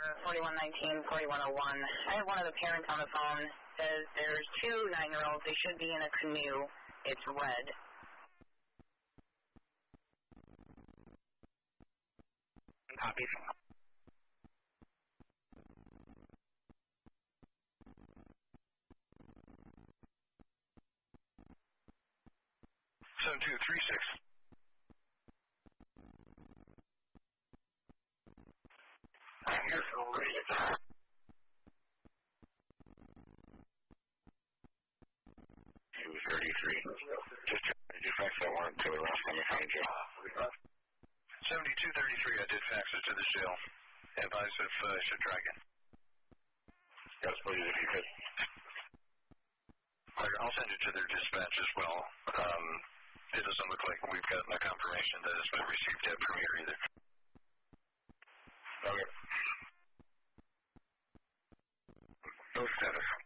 4119, 4101. I have one of the parents on the phone. Says there's 2 9-year-olds. They should be in a canoe. It's red. Copy. 7236. I'm here for a reason. 233. Did you fax that warrant to the last time I found you? 7233, I did fax it to the jail. Advise if I should try again. Yes, please, if you could. I'll send it to their dispatch as well. It doesn't look like we've gotten a confirmation that it's been received yet from here either. Okay. No status.